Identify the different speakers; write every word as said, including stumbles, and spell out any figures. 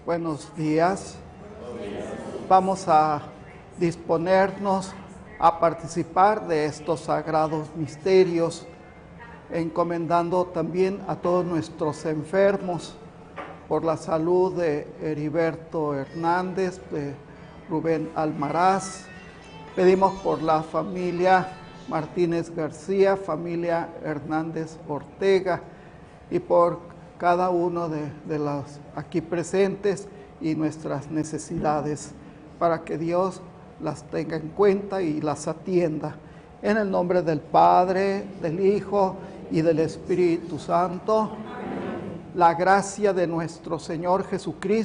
Speaker 1: Buenos días. Vamos a disponernos a participar de estos sagrados misterios, encomendando también a todos nuestros enfermos por la salud de Heriberto Hernández, de Rubén Almaraz. Pedimos por la familia Martínez García, familia Hernández Ortega, y por cada uno de, de los aquí presentes y nuestras necesidades, para que Dios las tenga en cuenta y las atienda. En el nombre del Padre, del Hijo y del Espíritu Santo, la gracia de nuestro Señor Jesucristo,